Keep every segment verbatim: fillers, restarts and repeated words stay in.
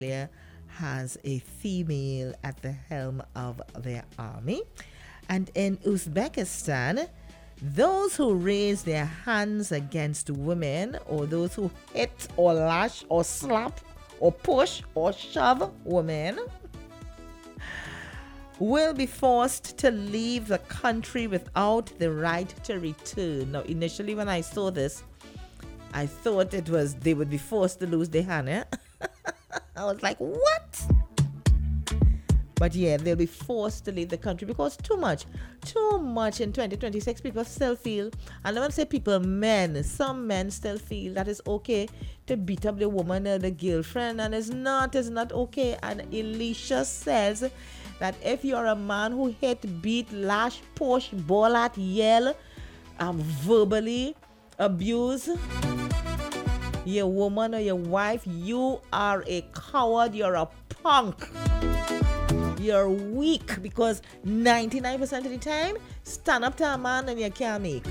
has a female at the helm of their army. And in Uzbekistan, those who raise their hands against women, or those who hit or lash or slap or push or shove women, will be forced to leave the country without the right to return. Now, initially when I saw this, I thought it was they would be forced to lose their hand. Eh? I was like, what? But yeah, they'll be forced to leave the country because too much, too much in twenty twenty-six, people still feel, and I want to say people, men, some men still feel that it's okay to beat up the woman or the girlfriend, and it's not, it's not okay. And Elisha says that if you're a man who hit, beat, lash, push, ball at, yell, um, verbally abuse your woman or your wife, you are a coward, you're a punk. You're weak, because ninety-nine percent of the time, stand up to a man and you can't make.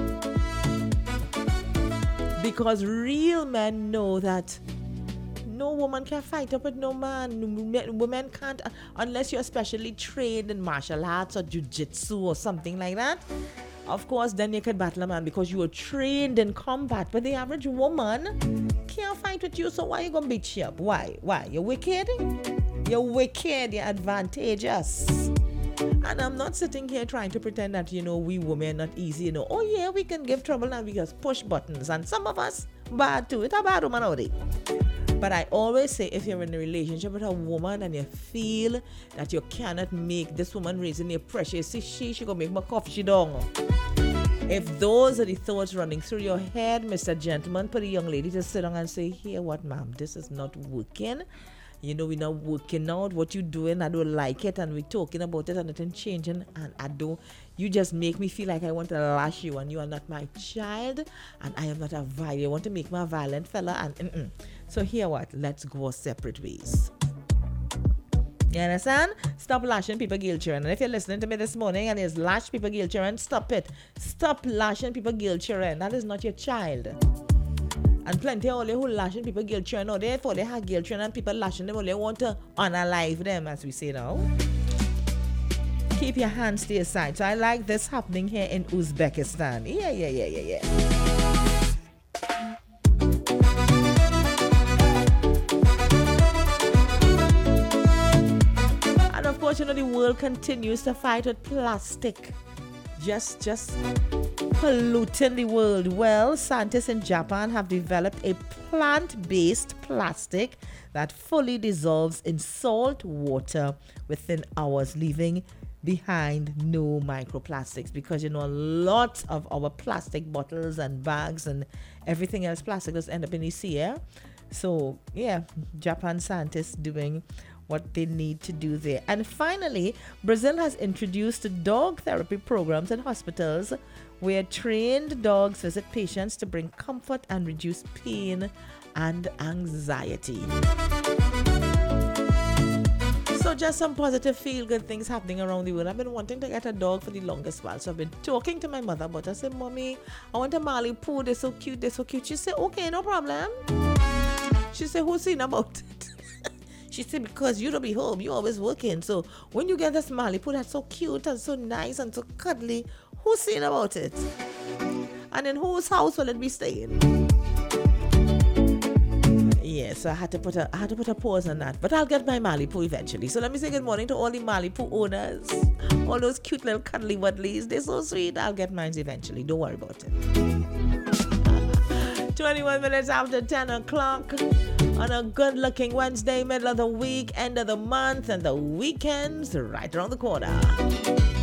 Because real men know that no woman can fight up with no man. Women can't, unless you're specially trained in martial arts or jiu-jitsu or something like that. Of course, then you can battle a man because you were trained in combat. But the average woman can't fight with you, so why are you going to beat you up? Why? Why? You're wicked? You're wicked, you're advantageous. And I'm not sitting here trying to pretend that, you know, we women are not easy, you know. Oh yeah, we can give trouble and we just push buttons. And some of us, bad too. It's a bad woman already. But I always say, if you're in a relationship with a woman and you feel that you cannot make this woman raising your pressure, you see, she, she gonna make my cough, she don't. If those are the thoughts running through your head, Mister Gentleman, put a young lady to sit down and say, here, what, ma'am, this is not working. You know, we're not working out what you're doing. I don't like it, and we're talking about it, and nothing changing. And I don't. You just make me feel like I want to lash you, and you are not my child, and I am not a violent. You want to make me a violent fella, and mm-mm. So here, what? Let's go our separate ways. You understand? Stop lashing people, girl children. And if you're listening to me this morning and there's lash people, girl children, stop it. Stop lashing people, girl children. That is not your child. And plenty of all who lashing people girl children out there for they have girl children and people lashing them, they want to unalive them, as we say now. Keep your hands to your side. So I like this happening here in Uzbekistan. Yeah, yeah, yeah, yeah, yeah. And of course, you know, the world continues to fight with plastic. Just, just polluting the world. Well, scientists in Japan have developed a plant-based plastic that fully dissolves in salt water within hours, leaving behind no microplastics. Because, you know, a lot of our plastic bottles and bags and everything else plastic does end up in the sea. Yeah? So, yeah, Japan scientists doing what they need to do there. And finally, Brazil has introduced dog therapy programs in hospitals where trained dogs visit patients to bring comfort and reduce pain and anxiety. So just some positive feel-good things happening around the world. I've been wanting to get a dog for the longest while. So I've been talking to my mother about it. I said, Mommy, I want a Mali Poo. They're so cute, they're so cute. She said, okay, no problem. She said, who's seen about it? She said, because you don't be home, you're always working. So when you get this Mali Poo that's so cute and so nice and so cuddly, who's saying about it? And in whose house will it be staying? Yeah, so I had to put a I had to put a pause on that. But I'll get my Mali Poo eventually. So let me say good morning to all the Mali Poo owners. All those cute little cuddly wuddlies. They're so sweet. I'll get mine eventually. Don't worry about it. twenty-one minutes after ten o'clock. On a good-looking Wednesday, middle of the week, end of the month, and the weekends right around the corner.